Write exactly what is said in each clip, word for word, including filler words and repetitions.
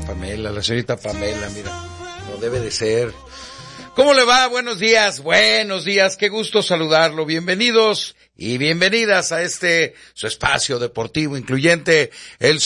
Pamela, la señorita Pamela, mira, no debe de ser. ¿Cómo le va? Buenos días, buenos días, qué gusto saludarlo. Bienvenidos y bienvenidas a este, su espacio deportivo incluyente, el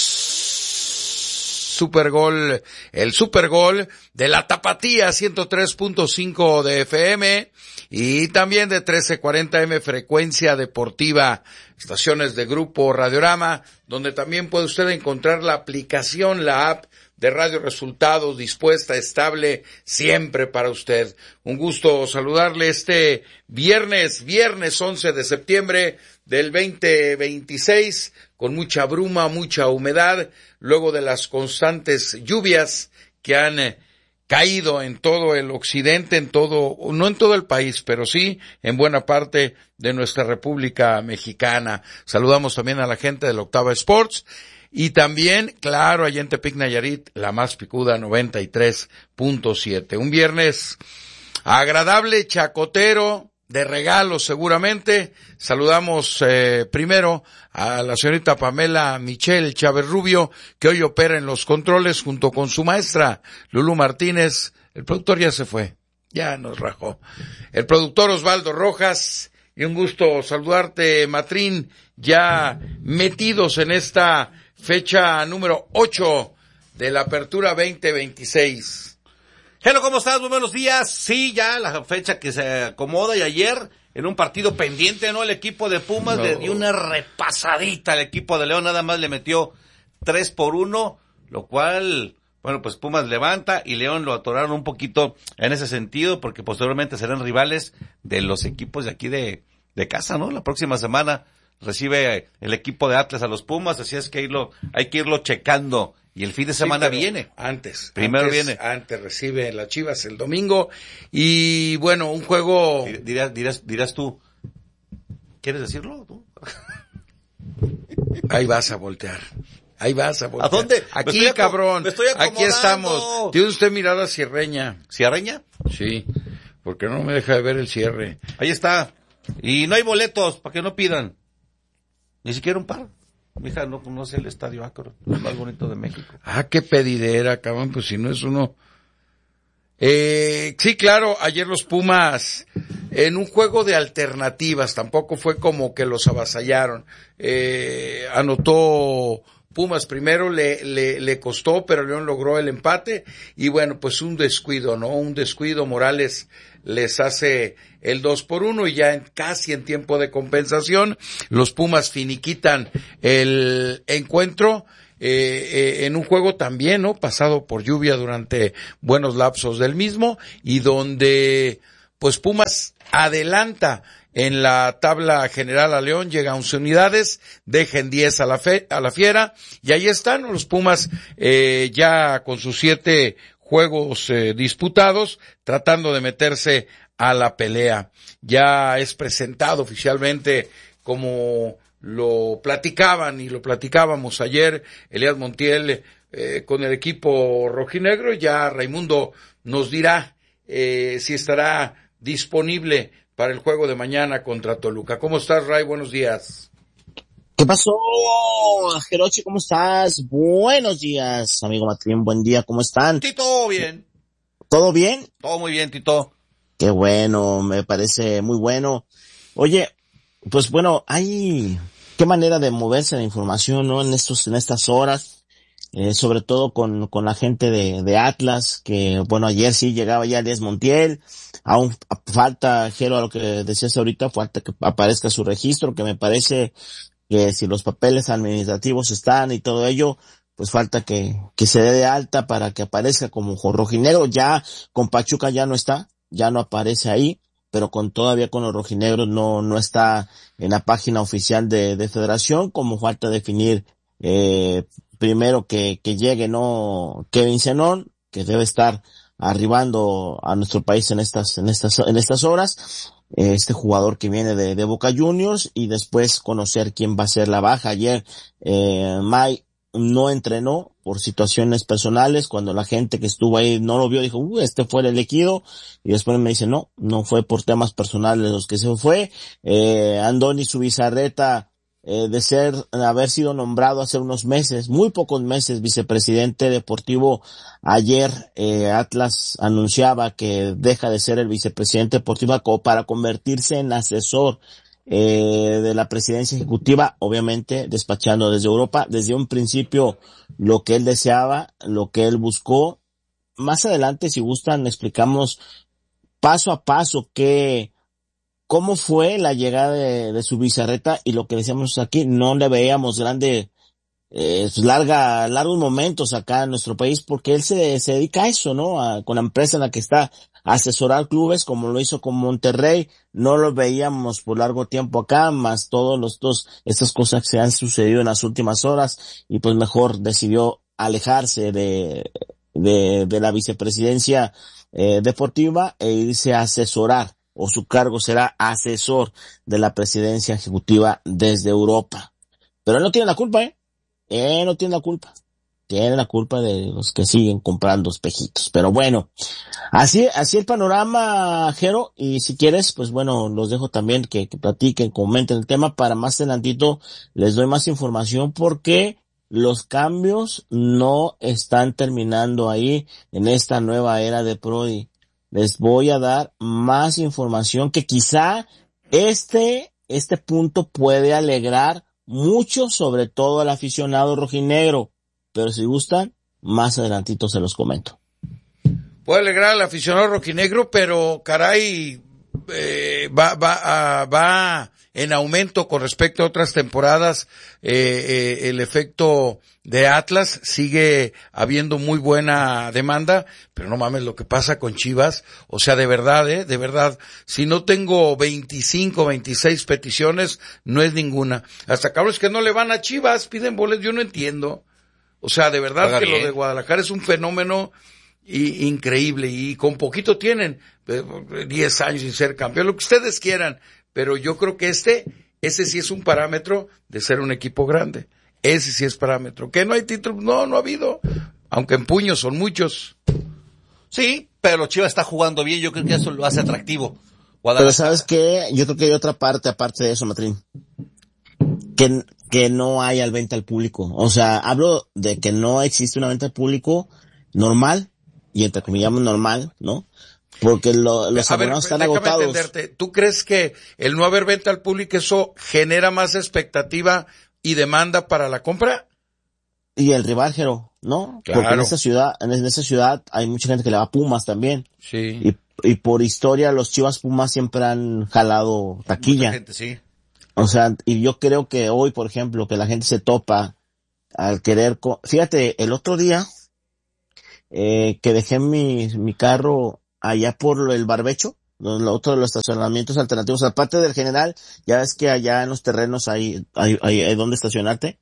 Supergol, el Supergol de la Tapatía ciento tres punto cinco de F M y también de trece cuarenta M frecuencia deportiva, estaciones de Grupo Radiorama, donde también puede usted encontrar la aplicación, la app de Radio Resultados, dispuesta, estable, siempre para usted. Un gusto saludarle este viernes, viernes once de septiembre del veinte veintiséis, con mucha bruma, mucha humedad, luego de las constantes lluvias que han eh, caído en todo el occidente, en todo, no en todo el país, pero sí en buena parte de nuestra República Mexicana. Saludamos también a la gente del Octava Sports. Y también, claro, allá en Tepic, Nayarit, la más picuda, noventa y tres punto siete. Un viernes agradable, chacotero, de regalos seguramente. Saludamos eh, primero a la señorita Pamela Michelle Chávez Rubio, que hoy opera en los controles junto con su maestra, Lulú Martínez. El productor ya se fue, ya nos rajó. El productor Osvaldo Rojas, y un gusto saludarte, Matrín, ya metidos en esta fecha número ocho de la Apertura veinte veintiséis. Hello, ¿cómo estás? Muy buenos días. Sí, ya la fecha que se acomoda, y ayer en un partido pendiente, ¿no? El equipo de Pumas no. le dio una repasadita al equipo de León, nada más le metió tres por uno, lo cual, bueno, pues Pumas levanta y León lo atoraron un poquito en ese sentido, porque posteriormente serán rivales de los equipos de aquí de, de casa, ¿no? La próxima semana recibe el equipo de Atlas a los Pumas, así es que irlo, hay que irlo checando, y el fin de semana sí, viene. Antes. Primero antes, viene. Antes recibe las Chivas el domingo, y bueno, un juego... Dirás, dirás, dirás tú, ¿quieres decirlo tú? Ahí vas a voltear. Ahí vas a voltear. ¿A dónde? Aquí, me estoy, cabrón. Me estoy aquí estamos. ¿Tiene usted mirada cierreña? ¿Cierreña? Sí, porque no me deja de ver el cierre. Ahí está. Y no hay boletos, para que no pidan. Ni siquiera un par. Mi hija no conoce el Estadio Akron, el más bonito de México. Ah, qué pedidera, cabrón, pues si no es uno... Eh, sí, claro, ayer los Pumas, en un juego de alternativas, tampoco fue como que los avasallaron. Eh, anotó Pumas primero, le, le, le costó, pero León logró el empate, y bueno, pues un descuido, ¿no? Un descuido, Morales les hace el dos por uno, y ya en, casi en tiempo de compensación, los Pumas finiquitan el encuentro, eh, eh, en un juego también, ¿no? Pasado por lluvia durante buenos lapsos del mismo, y donde, pues Pumas adelanta en la tabla general a León, llega a once unidades, dejen diez a la fe, a la Fiera, y ahí están los Pumas, eh, ya con sus siete juegos eh, disputados, tratando de meterse a la pelea. Ya es presentado oficialmente, como lo platicaban y lo platicábamos ayer, Elías Montiel eh, con el equipo rojinegro. Ya Raimundo nos dirá eh, si estará disponible para el juego de mañana contra Toluca. ¿Cómo estás, Ray? Buenos días. ¿Qué pasó, Jerochi? ¿Cómo estás? Buenos días, amigo Matrín. Buen día, ¿cómo están? Tito, bien. ¿Todo bien? Todo muy bien, Tito. Qué bueno, me parece muy bueno. Oye, pues bueno, hay qué manera de moverse la información, ¿no? En estos, en estas horas, eh, sobre todo con, con la gente de, de Atlas, que bueno, ayer sí llegaba ya Elías Montiel. Aún falta, Jero, a lo que decías ahorita, falta que aparezca su registro, que me parece que si los papeles administrativos están y todo ello, pues falta que, que se dé de alta para que aparezca como rojinegro. Ya con Pachuca ya no está, ya no aparece ahí, pero con todavía con los rojinegros no, no está en la página oficial de, de Federación, como falta definir, eh, primero que, que llegue, no, Kevin Zenón, que debe estar arribando a nuestro país en estas, en estas, en estas horas, este jugador que viene de, de Boca Juniors, y después conocer quién va a ser la baja. Ayer, eh, May no entrenó por situaciones personales. Cuando la gente que estuvo ahí no lo vio, dijo, uh, este fue el elegido, y después me dice, no, no fue por temas personales los que se fue. Eh, Andoni Zubizarreta eh, de ser, haber sido nombrado hace unos meses, muy pocos meses, vicepresidente deportivo. Ayer, eh, Atlas anunciaba que deja de ser el vicepresidente deportivo para convertirse en asesor, eh, de la presidencia ejecutiva, obviamente despachando desde Europa, desde un principio lo que él deseaba, lo que él buscó. Más adelante, si gustan, explicamos paso a paso que, cómo fue la llegada de, de su Bizarreta, y lo que decíamos aquí, no le veíamos grande, eh, larga, largos momentos acá en nuestro país, porque él se, se dedica a eso, ¿no? A, con la empresa en la que está, a asesorar clubes, como lo hizo con Monterrey. No lo veíamos por largo tiempo acá, más todos los dos, estas cosas que se han sucedido en las últimas horas, y pues mejor decidió alejarse de, de, de la vicepresidencia, eh, deportiva, e irse a asesorar, o su cargo será asesor de la presidencia ejecutiva desde Europa. Pero él no tiene la culpa, ¿eh? Él no tiene la culpa. Tiene la culpa de los que siguen comprando espejitos. Pero bueno, así, así el panorama, Jero, y si quieres, pues bueno, los dejo también que, que platiquen, comenten el tema. Para más adelantito les doy más información, porque los cambios no están terminando ahí en esta nueva era de Prodi. Les voy a dar más información que quizá este, este punto puede alegrar mucho, sobre todo al aficionado rojinegro. Pero si gustan, más adelantito se los comento. Puede alegrar al aficionado rojinegro, pero caray, eh, va, va, a, va en aumento con respecto a otras temporadas. Eh, eh, el efecto de Atlas, sigue habiendo muy buena demanda, pero no mames lo que pasa con Chivas. O sea, de verdad, eh, de verdad, si no tengo veinticinco, veintiséis peticiones, no es ninguna. Hasta cabros que no le van a Chivas, piden boletos, yo no entiendo. O sea, de verdad Paga que bien. Lo de Guadalajara es un fenómeno y, increíble, y con poquito tienen, diez años sin ser campeón, lo que ustedes quieran, pero yo creo que este, ese sí es un parámetro de ser un equipo grande. Ese sí es parámetro. ¿Que no hay títulos? No, no ha habido. Aunque en puños son muchos. Sí, pero Chivas está jugando bien. Yo creo que eso lo hace atractivo. Pero ¿sabes qué? Yo creo que hay otra parte, aparte de eso, Matrín. Que, que no hay al venta al público. O sea, hablo de que no existe una venta al público normal, y entre comillas normal, ¿no? Porque lo, los a abonados ver, están agotados. Entenderte. ¿Tú crees que el no haber venta al público, eso genera más expectativa y demanda para la compra? Y el rival, Jero, ¿no? Claro. Porque en esta ciudad, en esta ciudad hay mucha gente que le va a Pumas también. Sí. Y, y por historia los Chivas Pumas siempre han jalado taquilla. Mucha gente, sí. O sea, y yo creo que hoy, por ejemplo, que la gente se topa al querer, co- fíjate, el otro día, eh, que dejé mi, mi carro allá por el barbecho, los, otro de los estacionamientos alternativos, aparte del general, ya ves que allá en los terrenos hay, hay, hay, hay donde estacionarte.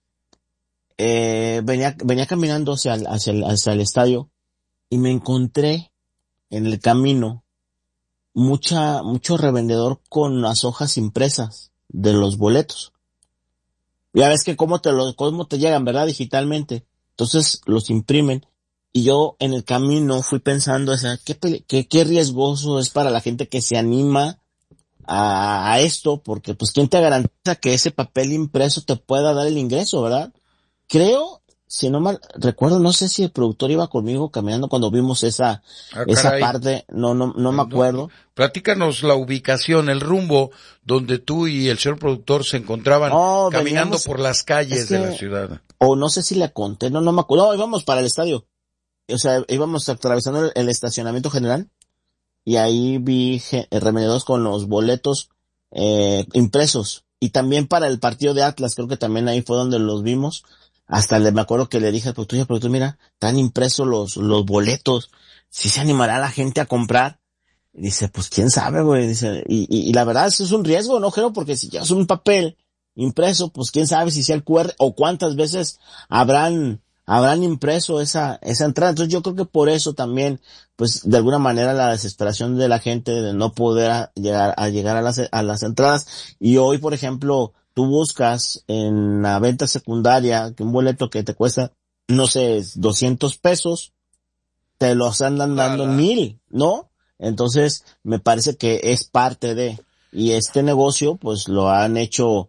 Eh, venía, venía caminando hacia el, hacia el, hacia el estadio, y me encontré en el camino mucha, mucho revendedor con las hojas impresas de los boletos. Ya ves que cómo te lo, cómo te llegan, ¿verdad? Digitalmente. Entonces los imprimen. Y yo en el camino fui pensando, o sea, qué, qué, qué riesgoso es para la gente que se anima a, a esto, porque pues quién te garantiza que ese papel impreso te pueda dar el ingreso, ¿verdad? Creo, si no mal recuerdo, no sé si el productor iba conmigo caminando cuando vimos esa, ah, esa parte, no, no, no me acuerdo. No, platícanos la ubicación, el rumbo donde tú y el señor productor se encontraban oh, caminando veníamos, por las calles es que, de la ciudad. O no sé si le conté, no, no me acuerdo, no, íbamos para el estadio. O sea, íbamos atravesando el, el estacionamiento general, y ahí vi remedios con los boletos, eh, impresos. Y también para el partido de Atlas, creo que también ahí fue donde los vimos. Hasta le, me acuerdo que le dije al productor, oye, productor, mira, están impresos los, los boletos. ¿Sí se animará la gente a comprar? Y dice, pues quién sabe, güey. Dice, y, y, y la verdad, eso es un riesgo, ¿no, Jero? Porque si ya es un papel impreso, pues quién sabe si sea el cu erre o cuántas veces habrán, habrán impreso esa, esa entrada. Entonces yo creo que por eso también, pues de alguna manera la desesperación de la gente de no poder a llegar, a llegar a las, a las entradas. Y hoy, por ejemplo, tú buscas en la venta secundaria que un boleto que te cuesta, no sé, doscientos pesos, te los andan dando en mil, ¿no? Entonces, me parece que es parte de, y este negocio, pues lo han hecho,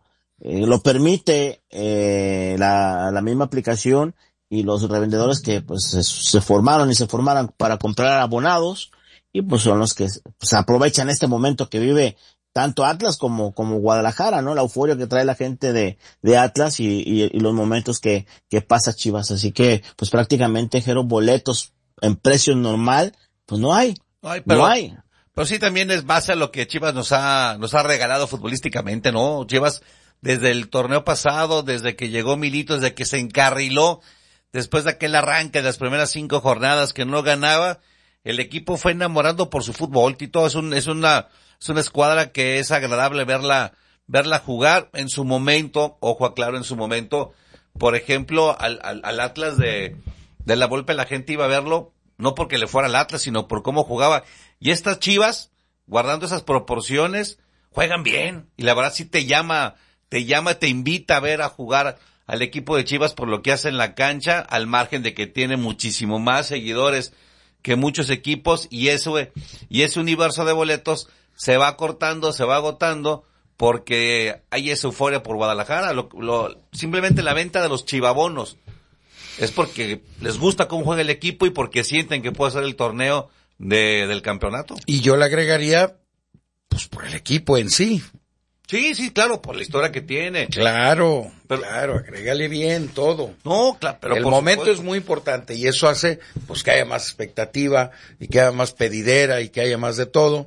eh, lo permite eh, la, la misma aplicación y los revendedores que pues se, se formaron y se formaron para comprar abonados y pues son los que pues, aprovechan este momento que vive tanto Atlas como como Guadalajara, ¿no? La euforia que trae la gente de de Atlas y, y, y los momentos que que pasa Chivas. Así que pues prácticamente Jero, boletos en precio normal pues no hay. Ay, pero, no hay. Pero sí también es base a lo que Chivas nos ha nos ha regalado futbolísticamente, ¿no? Chivas desde el torneo pasado, desde que llegó Milito, desde que se encarriló, después de aquel arranque de las primeras cinco jornadas que no ganaba, el equipo fue enamorando por su fútbol, Tito. Es un, es una, es una escuadra que es agradable verla, verla jugar en su momento, ojo aclaro, en su momento. Por ejemplo, al, al, al Atlas de, de la Volpe la gente iba a verlo, no porque le fuera al Atlas, sino por cómo jugaba. Y estas Chivas, guardando esas proporciones, juegan bien. Y la verdad sí te llama, te llama, te invita a ver a jugar al equipo de Chivas por lo que hace en la cancha, al margen de que tiene muchísimo más seguidores que muchos equipos, y eso, y ese universo de boletos se va cortando, se va agotando, porque hay esa euforia por Guadalajara. Lo, lo, simplemente la venta de los chivabonos es porque les gusta cómo juega el equipo y porque sienten que puede ser el torneo de, del campeonato. Y yo le agregaría, pues por el equipo en sí. Sí, sí, claro, por la historia que tiene. Claro, pero, claro, agrégale bien todo. No, claro, pero el por momento supuesto. es muy importante y eso hace pues que haya más expectativa y que haya más pedidera y que haya más de todo,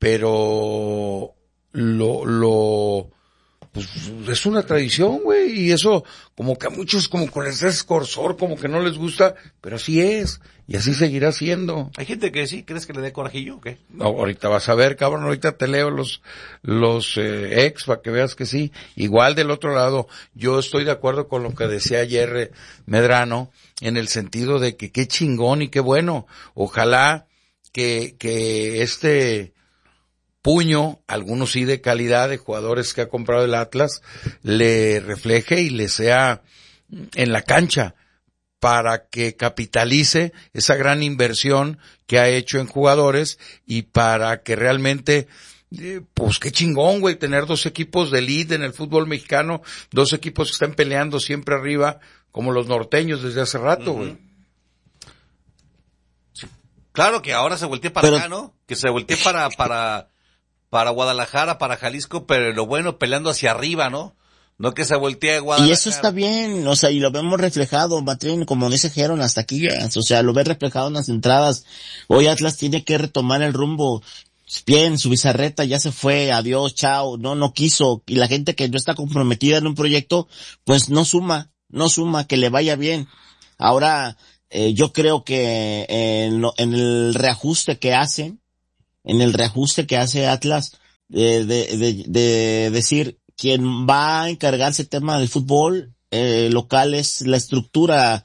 pero lo, lo, pues es una tradición, güey, y eso como que a muchos como con ese escorzor como que no les gusta, pero así es y así seguirá siendo. Hay gente que sí, ¿crees que le dé corajillo o qué? No, ahorita vas a ver, cabrón, ahorita te leo los, los eh, ex para que veas que sí. Igual del otro lado, yo estoy de acuerdo con lo que decía ayer eh, Medrano, en el sentido de que qué chingón y qué bueno. Ojalá que, que este puño, algunos sí de calidad, de jugadores que ha comprado el Atlas, le refleje y le sea en la cancha, para que capitalice esa gran inversión que ha hecho en jugadores y para que realmente, eh, pues qué chingón, güey, tener dos equipos de elite en el fútbol mexicano, dos equipos que están peleando siempre arriba, como los norteños desde hace rato, güey. Uh-huh. Sí. Claro que ahora se voltee para pero... acá, ¿no? Que se voltee para, para, para Guadalajara, para Jalisco, pero lo bueno peleando hacia arriba, ¿no? No que se voltee a Guadalajara. Y eso está bien, o sea, y lo vemos reflejado, Matrín, como dice Jeron, hasta aquí, o sea, lo ves reflejado en las entradas. Hoy Atlas tiene que retomar el rumbo. Bien, su Bizarreta ya se fue, adiós, chao, no, no quiso. Y la gente que no está comprometida en un proyecto, pues no suma, no suma, que le vaya bien. Ahora, eh, yo creo que en, en el reajuste que hacen, en el reajuste que hace Atlas, eh, de, de, de decir, quien va a encargarse del tema del fútbol eh, local es la estructura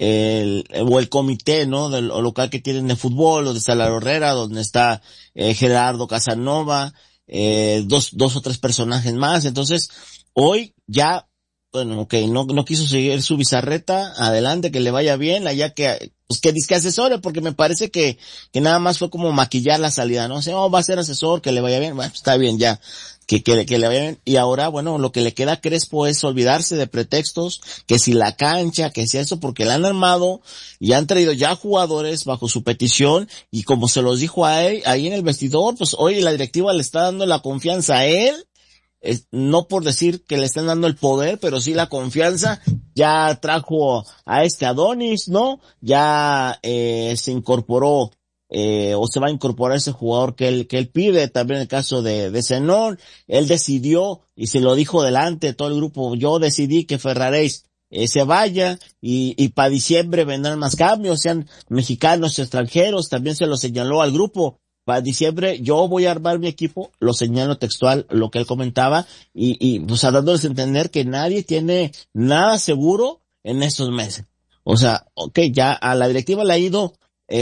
el, o el comité, ¿no? Del local que tienen de fútbol, donde está la Herrera, donde está eh, Gerardo Casanova, eh, dos, dos o tres personajes más. Entonces, hoy ya, bueno, ok, no, no quiso seguir su Bizarreta, adelante, que le vaya bien, allá que, pues que disque asesore, porque me parece que, que nada más fue como maquillar la salida, ¿no? O sea, oh, va a ser asesor, que le vaya bien, bueno, está bien, ya. Que, que, que le vayan, y ahora, bueno, lo que le queda a Crespo es olvidarse de pretextos, que si la cancha, que si eso, porque le han armado y han traído ya jugadores bajo su petición, y como se los dijo a él, ahí en el vestidor, pues hoy la directiva le está dando la confianza a él, es, no por decir que le están dando el poder, pero sí la confianza. Ya trajo a este Adonis, ¿no? Ya eh, se incorporó Eh, o se va a incorporar ese jugador que él, que él pide, también el caso de, de Zenón. Él decidió, y se lo dijo delante de todo el grupo, yo decidí que Ferraréis eh, se vaya, y, y para diciembre vendrán más cambios, sean mexicanos o extranjeros, también se lo señaló al grupo. Para diciembre yo voy a armar mi equipo, lo señalo textual, lo que él comentaba, y, y pues dándoles a entender que nadie tiene nada seguro en estos meses. O sea, okay, ya a la directiva le ha ido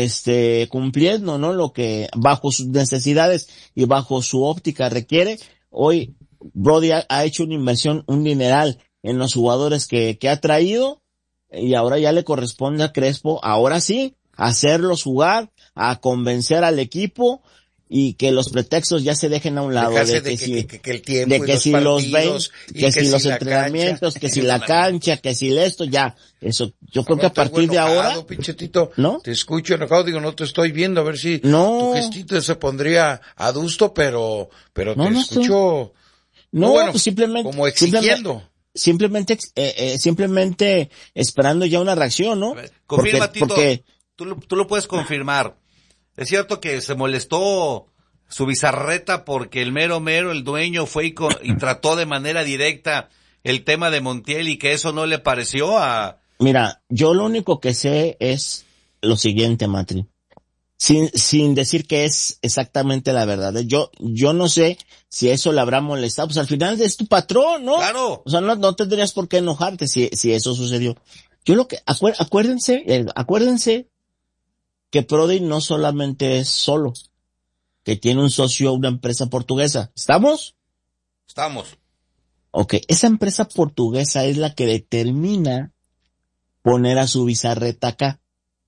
este, cumpliendo, ¿no? Lo que bajo sus necesidades y bajo su óptica requiere. Hoy Brody ha, ha hecho una inversión, un dineral en los jugadores que, que ha traído, y ahora ya le corresponde a Crespo, ahora sí, hacerlos jugar, a convencer al equipo, y que los pretextos ya se dejen a un lado, Dejarse de de que, que, si, que, que, que el tiempo de y que los si los ven, partidos, y que, que si si los la entrenamientos, cancha. que si la cancha, que si esto, ya, eso, yo creo que a Ahora traigo partir de enojado, ahora, pinche Tito, ¿no? Te escucho enojado, digo, no te estoy viendo, a ver si No. tu gestito se pondría adusto, pero, pero No, te no escucho, no, bueno, pues simplemente, como exigiendo. Simplemente, simplemente, eh, eh, simplemente esperando ya una reacción, ¿no? A ver, confirma, porque, Tito, porque, tú, lo, tú lo puedes confirmar. Es cierto que se molestó su bizarreta porque el mero mero, el dueño, fue y, co- y trató de manera directa el tema de Montiel y que eso no le pareció a... mira, yo lo único que sé es lo siguiente, Matri. Sin, sin decir que es exactamente la verdad. Yo, yo no sé si eso le habrá molestado. Pues al final es tu patrón, ¿no? Claro. O sea, no, no tendrías por qué enojarte si, si eso sucedió. Yo lo que, acuér, acuérdense, eh, acuérdense que Prodi no solamente es solo, que tiene un socio, una empresa portuguesa. ¿Estamos? Estamos. Ok, esa empresa portuguesa es la que determina poner a su bizarreta acá.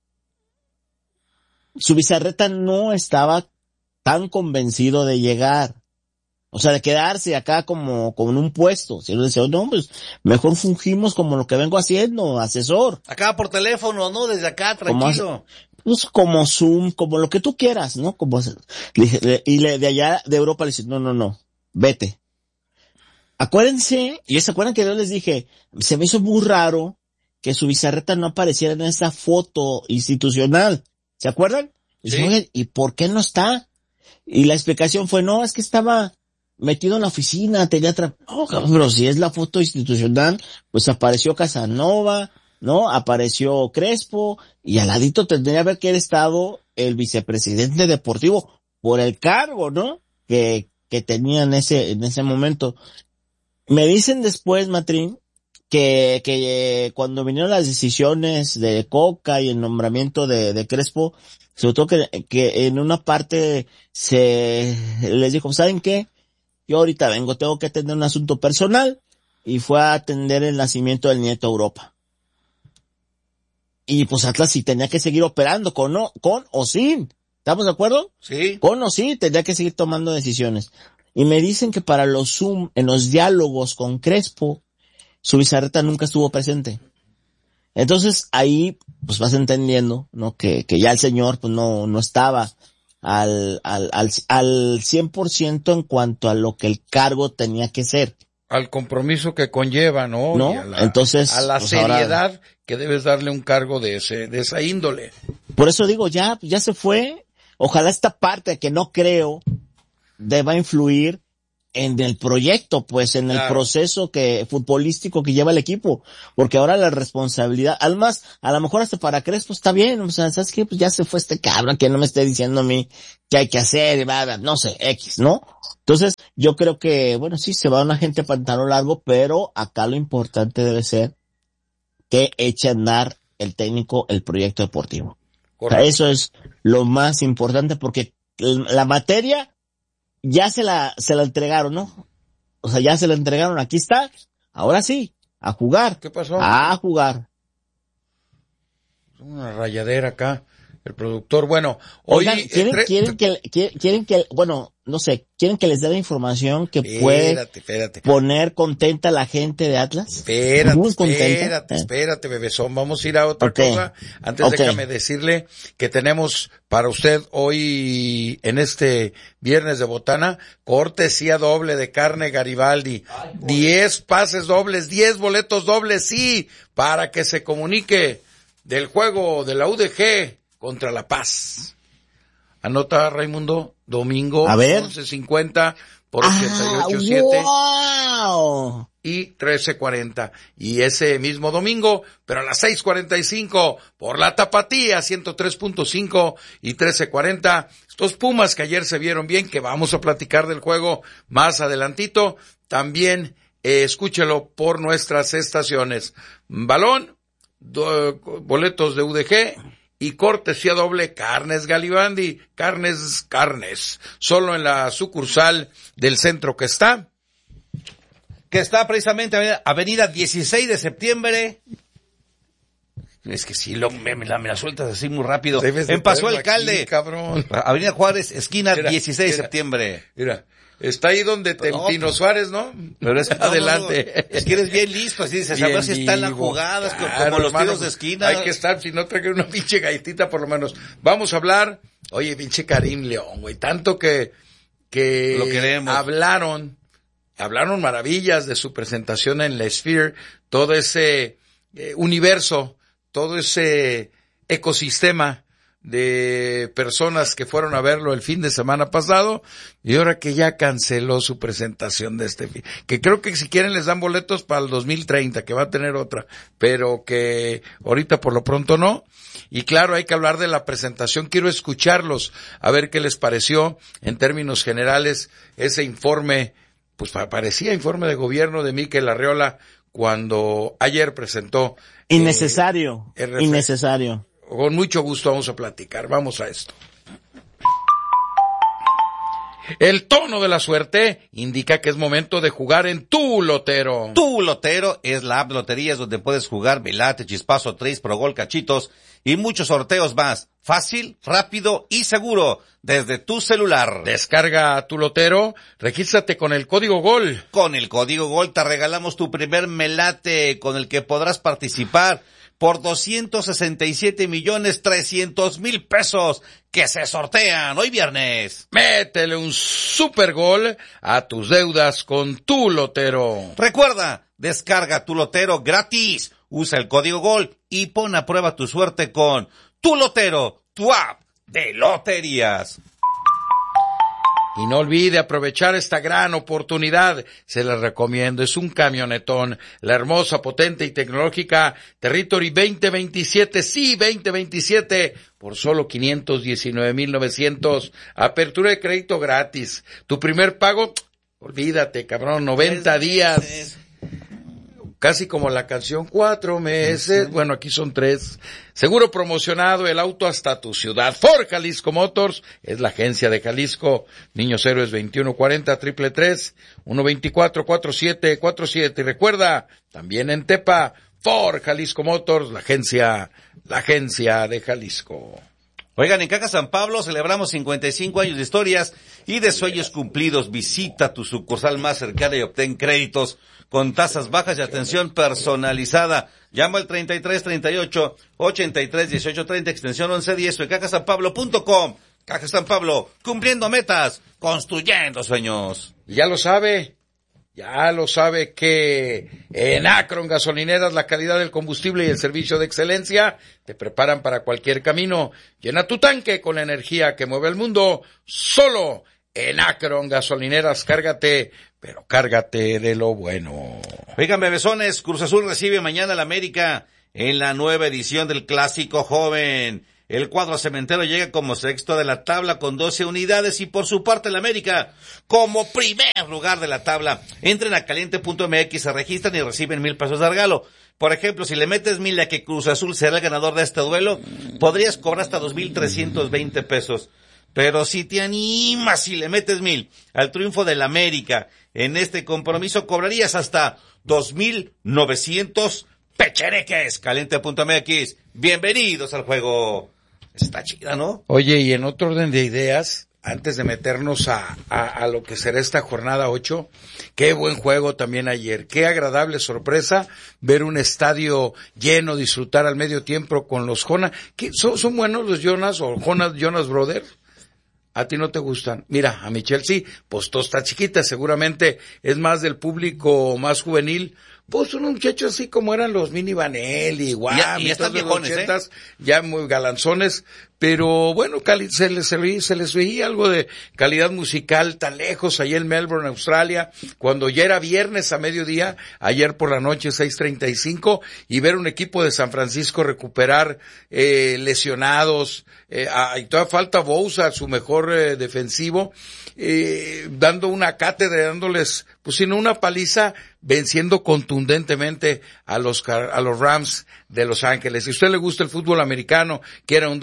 Su bizarreta no estaba tan convencido de llegar, o sea, de quedarse acá como, como en un puesto. Si él decía, no, pues, mejor fungimos como lo que vengo haciendo, asesor. Acá por teléfono, ¿no? Desde acá, Como tranquilo. Pues como Zoom, como lo que tú quieras, ¿no? Como, le- y le, de allá de Europa le dice, no, no, no, vete. Acuérdense, y se acuerdan que yo les dije, se me hizo muy raro que su bizarreta no apareciera en esa foto institucional. ¿Se acuerdan? Y dice, Sí. oye, ¿y por qué no está? Y la explicación fue, no, es que estaba metido en la oficina, tenía tra... No, pero si es la foto institucional, pues apareció Casanova, ¿no? Apareció Crespo, y al ladito tendría que haber estado el vicepresidente deportivo por el cargo, ¿no? Que, que tenía en ese, en ese momento. Me dicen después, Matrín, que, que eh, cuando vinieron las decisiones de Coca y el nombramiento de, de Crespo, sobre todo que, que en una parte se les dijo, ¿saben qué? Yo ahorita vengo, tengo que atender un asunto personal, y fue a atender el nacimiento del nieto a Europa. Y pues Atlas sí tenía que seguir operando, con o, con o sin. ¿Estamos de acuerdo? Sí. Con o sin, tendría que seguir tomando decisiones. Y me dicen que para los Zoom, en los diálogos con Crespo, su bizarreta nunca estuvo presente. Entonces ahí, pues vas entendiendo, ¿no? Que, que ya el señor, pues no, no estaba al, al, al, al cien por ciento en cuanto a lo que el cargo tenía que ser. Al compromiso que conlleva, ¿no? ¿No? Y a la, Entonces, a la pues seriedad ahora, que debes darle un cargo de ese, de esa índole. por eso digo, ya, ya se fue. Ojalá esta parte que no creo deba influir en el proyecto, pues en el Claro. proceso que futbolístico que lleva el equipo, porque ahora la responsabilidad, además, a lo mejor hasta para Crespo está bien, o sea, ¿sabes qué? Pues ya se fue este cabrón que no me esté diciendo a mí qué hay que hacer, y bla, bla, no sé, X, ¿no? Entonces, yo creo que, bueno, sí, se va una gente a pantalón largo, pero acá lo importante debe ser que eche a andar el técnico el proyecto deportivo. O sea, eso es lo más importante, porque la materia ya se la, se la entregaron, ¿no? O sea, ya se la entregaron, aquí está, ahora sí, a jugar. ¿Qué pasó? A jugar. Una rayadera acá, el productor, bueno, hoy... Oigan, ¿quieren, entre... quieren que, quieren, quieren que, bueno, no sé, quieren que les dé la información que Espérate, puede espérate. poner contenta a la gente de Atlas? Espérate, Muy contenta. espérate, espérate, bebezón. Vamos a ir a otra Ok. cosa. Antes Ok. déjame decirle que tenemos para usted hoy, en este viernes de botana, cortesía doble de carne Garibaldi. Diez pases dobles, diez boletos dobles, sí, para que se comunique del juego de la U D G contra La Paz. Anota, Raimundo, domingo, A ver. once cincuenta por ochenta y ocho ¡Ah, siete. wow! Y trece cuarenta. Y ese mismo domingo, pero a las seis cuarenta y cinco, por la Tapatía, ciento tres punto cinco y trece cuarenta. Estos Pumas que ayer se vieron bien, que vamos a platicar del juego más adelantito. También, eh, escúchelo por nuestras estaciones. Balón, do, boletos de U D G y cortesía doble Carnes Garibaldi. Carnes, carnes. Solo en la sucursal del centro que está. Que está precisamente avenida dieciséis de septiembre, Es que sí, lo, me, me, la, me la sueltas así muy rápido. Debes En Paso Alcalde, aquí, cabrón. Avenida Juárez, esquina Mira, dieciséis de mira. septiembre. Mira, está ahí donde te No, Tino pues, Suárez, ¿no? Pero es que, adelante. No, no, no. Es que eres bien listo, así dices, a ver si están las jugadas, claro, como los hermano, tiros de pues, esquina. Hay que estar, si no traigan una pinche galletita por lo menos. Vamos a hablar, oye, pinche Karim León, güey, tanto que, que Lo queremos. hablaron, hablaron maravillas de su presentación en la Sphere, todo ese eh, universo, todo ese ecosistema de personas que fueron a verlo el fin de semana pasado y ahora que ya canceló su presentación de este fin, que creo que si quieren les dan boletos para el dos mil treinta, que va a tener otra, pero que ahorita por lo pronto no. Y claro, hay que hablar de la presentación, quiero escucharlos, a ver qué les pareció en términos generales ese informe, pues parecía informe de gobierno de Mikel Arriola cuando ayer presentó. Innecesario, eh, el innecesario. Con mucho gusto vamos a platicar. Vamos a esto. El tono de la suerte indica que es momento de jugar en Tu Lotero. Tu Lotero es la app Loterías donde puedes jugar Velate, Chispazo, Tris, Progol, Cachitos y muchos sorteos más. Fácil, rápido y seguro desde tu celular. Descarga Tu Lotero, regístrate con el código GOL. Con el código GOL te regalamos tu primer melate con el que podrás participar por doscientos sesenta y siete millones trescientos mil pesos que se sortean hoy viernes. Métele un super gol a tus deudas con Tu Lotero. Recuerda, descarga Tu Lotero gratis, usa el código GOL y pon a prueba tu suerte con Tu Lotero, tu app de loterías. Y no olvide aprovechar esta gran oportunidad, se les recomiendo, es un camionetón, la hermosa, potente y tecnológica Territory veinte veintisiete, sí, veinte veintisiete, por solo quinientos diecinueve mil novecientos, apertura de crédito gratis, tu primer pago, olvídate, cabrón, noventa días. Casi como la canción, cuatro meses, uh-huh. Bueno, aquí son tres. Seguro promocionado, el auto hasta tu ciudad. Ford Jalisco Motors, es la agencia de Jalisco. Niños Héroes veintiuno cuarenta, triple tres, uno veinticuatro, cuarenta y siete cuarenta y siete. Y recuerda, también en Tepa, Ford Jalisco Motors, la agencia, la agencia de Jalisco. Oigan, en Caja San Pablo celebramos cincuenta y cinco años de historias y de sueños cumplidos. Visita tu sucursal más cercana y obtén créditos con tasas bajas y atención personalizada. Llama al treinta y tres treinta y ocho, ochenta y tres dieciocho treinta, extensión once diez o en caja san pablo punto com. Caja San Pablo, cumpliendo metas, construyendo sueños. Ya lo sabe, ya lo sabe que en Akron Gasolineras la calidad del combustible y el servicio de excelencia te preparan para cualquier camino. Llena tu tanque con la energía que mueve el mundo, solo en Akron Gasolineras. Cárgate, pero cárgate de lo bueno. Oigan, bebesones, Cruz Azul recibe mañana al América en la nueva edición del Clásico Joven. El cuadro cementero llega como sexto de la tabla con doce unidades y por su parte el América como primer lugar de la tabla. Entren a caliente punto m x, se registran y reciben mil pesos de regalo. Por ejemplo, si le metes mil a que Cruz Azul será el ganador de este duelo, podrías cobrar hasta dos mil trescientos veinte pesos. Pero si te animas y le metes mil al triunfo del América en este compromiso, cobrarías hasta dos mil novecientos pechereques. Caliente punto m x, bienvenidos al juego. Está chida, ¿no? Oye, y en otro orden de ideas, antes de meternos a, a, a lo que será esta jornada ocho, qué buen juego también ayer, qué agradable sorpresa ver un estadio lleno, disfrutar al medio tiempo con los Jonas. ¿Qué, son, ¿Son buenos los Jonas o Jonas, Jonas Brothers? ¿A ti no te gustan? Mira, a Michelle sí, pues todo está chiquita, seguramente es más del público más juvenil. Pues un muchacho así como eran los Mini Vanelli, Guam, y, y están viejones, ¿eh? Ya muy galanzones, pero bueno, cali- se les, se les, se les veía algo de calidad musical tan lejos, allá en Melbourne, Australia, cuando ya era viernes a mediodía, ayer por la noche, seis treinta y cinco, y ver un equipo de San Francisco recuperar eh, lesionados, eh, a, y todavía falta Bouza, su mejor eh, defensivo, eh, dando una cátedra, dándoles, pues sino una paliza, venciendo contundentemente a los a los Rams de Los Ángeles. Si a usted le gusta el fútbol americano, quiere ahondar más, por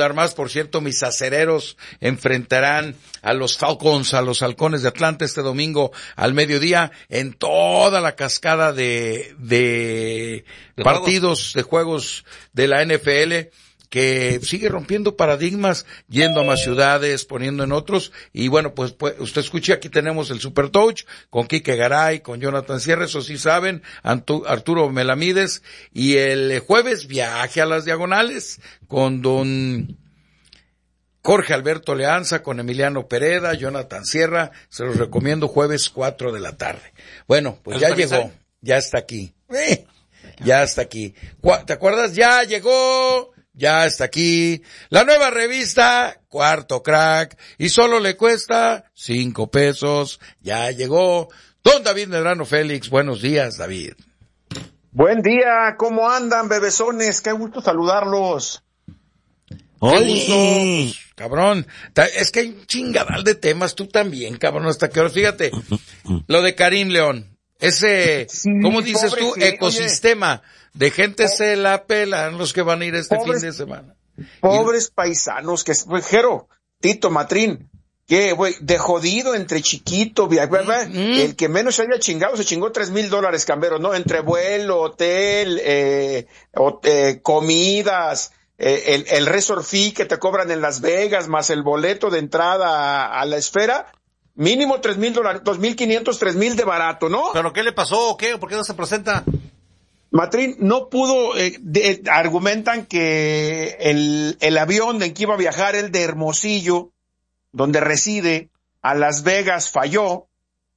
por cierto, mis acereros enfrentarán a los Falcons, a los Halcones de Atlanta este domingo al mediodía en toda la cascada de, de, de partidos, juegos. de juegos de la N F L, que sigue rompiendo paradigmas, yendo a más ciudades, poniendo en otros, y bueno, pues, pues usted escuche, aquí tenemos el Super Touch, con Quique Garay, con Jonathan Sierra, eso sí saben, Antu, Arturo Melamides, y el jueves viaje a las diagonales, con don Jorge Alberto Leanza, con Emiliano Pereda, Jonathan Sierra, se los recomiendo, jueves cuatro de la tarde. Bueno, pues ya llegó, ya está aquí, eh, ya está aquí, ¿te acuerdas? Ya llegó, ya está aquí, la nueva revista, Cuarto Crack, y solo le cuesta cinco pesos, ya llegó. Don David Medrano Félix, buenos días, David. Buen día, ¿cómo andan, bebesones? Qué gusto saludarlos. Qué gusto, pues, cabrón, es que hay un chingadal de temas, tú también, cabrón, hasta que ahora, fíjate, lo de Karim León, ese, sí, ¿cómo dices tú? Sí, ecosistema. Oye, de gente se la pelan los que van a ir este pobres, fin de semana. Pobres y... paisanos que, Jero, Tito Matrín, que, güey, de jodido entre chiquito, mm, mm. el que menos se haya chingado se chingó tres mil dólares, Camberos, ¿no? Entre vuelo, hotel, eh, eh comidas, eh, el, el resort fee que te cobran en Las Vegas, más el boleto de entrada a, a la esfera. Mínimo tres mil dólares, dos mil quinientos, tres mil de barato, ¿no? ¿Pero qué le pasó o qué? ¿Por qué no se presenta? Matrín no pudo, eh, de, argumentan que el, el avión en que iba a viajar, el de Hermosillo, donde reside, a Las Vegas, falló.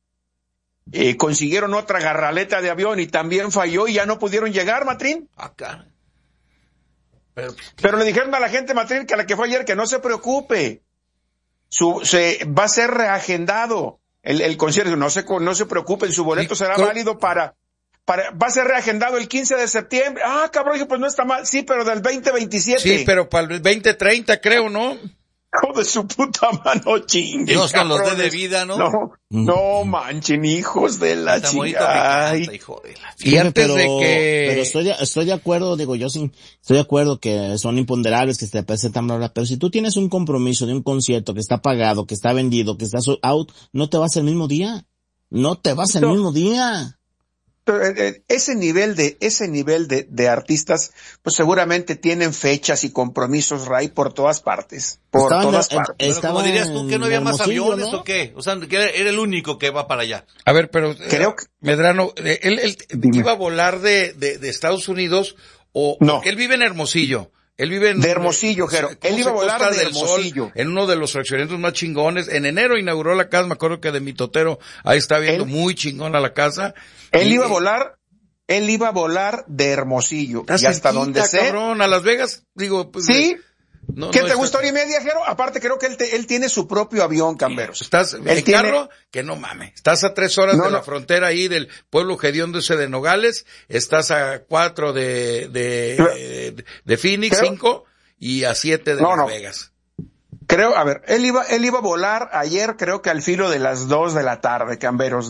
Eh, consiguieron otra garraleta de avión y también falló y ya no pudieron llegar, Matrín. Acá. Pero, Pero le dijeron a la gente, Matrín, que a la que fue ayer, que no se preocupe. Su, se, va a ser reagendado el, el concierto, no se, no se preocupen, su boleto será válido para, para, va a ser reagendado el quince de septiembre. Ah, cabrón, pues no está mal, sí, pero del veinte veintisiete. Sí, pero para el veinte treinta creo, ¿no? Hijo de su puta mano, chingue. Dios nos los dé de vida, ¿no? No, no manchen, hijos de la chingada. Hijo de la y antes pero, de que... Pero estoy de, estoy de acuerdo, digo, yo sí, estoy de acuerdo que son imponderables, que se te presentan, bla, bla, pero si tú tienes un compromiso de un concierto que está pagado, que está vendido, que está out, no te vas el mismo día. No te vas el no. mismo día. Ese nivel de, ese nivel de, de artistas, pues seguramente tienen fechas y compromisos, Ray, por todas partes. Por estaban todas en, partes. Pero como dirías tú, que no había más aviones, ¿no? ¿O qué? O sea, que era el único que va para allá. A ver, pero, creo que, Medrano, él, él iba a volar de, de, de Estados Unidos, o, no. Porque él vive en Hermosillo. Él vive en... De Hermosillo, Jero. Él iba a volar de Hermosillo. Sol, en uno de los fraccionamientos más chingones. En enero inauguró la casa, me acuerdo que de mi totero, ahí está viendo él, muy chingona la casa. Él y, iba a volar... Él iba a volar de Hermosillo. Y hasta donde sé. Cabrón, a Las Vegas, digo, pues. Sí. No, ¿Qué no te gusta hora y media, Jero? Aparte, creo que él, te, él tiene su propio avión, Camberos. Estás, el tiene... carro, que no mames. Estás a tres horas no, de no. la frontera ahí del pueblo hediondo ese de Nogales. Estás a cuatro de, de, de, de Phoenix, creo... cinco, y a siete de no, Las no. Vegas. Creo, a ver, él iba, él iba a volar ayer, creo que al filo de las dos de la tarde, Camberos.